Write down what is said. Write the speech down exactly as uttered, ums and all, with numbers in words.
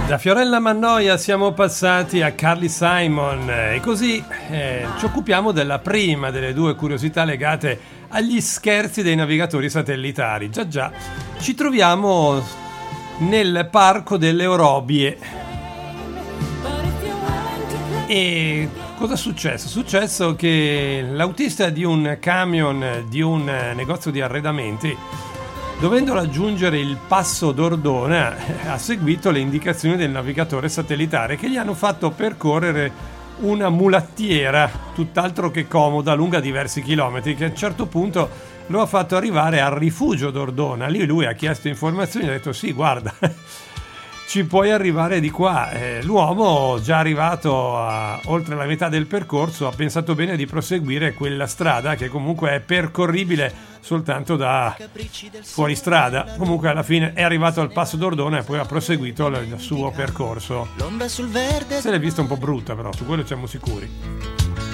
Da Fiorella Mannoia siamo passati a Carly Simon e così eh, ci occupiamo della prima delle due curiosità legate agli scherzi dei navigatori satellitari. Già già, ci troviamo nel parco delle Orobie. E cosa è successo? È successo che l'autista di un camion di un negozio di arredamenti, dovendo raggiungere il passo d'Ordona, ha seguito le indicazioni del navigatore satellitare che gli hanno fatto percorrere una mulattiera tutt'altro che comoda, lunga diversi chilometri, che a un certo punto lo ha fatto arrivare al rifugio d'Ordona. Lì lui ha chiesto informazioni e ha detto sì, guarda, ci puoi arrivare di qua. Eh, l'uomo, già arrivato a oltre la metà del percorso, ha pensato bene di proseguire quella strada che comunque è percorribile soltanto da fuoristrada. Comunque alla fine è arrivato al passo d'Ordona e poi ha proseguito il suo percorso. Se l'è vista un po' brutta, però su quello siamo sicuri.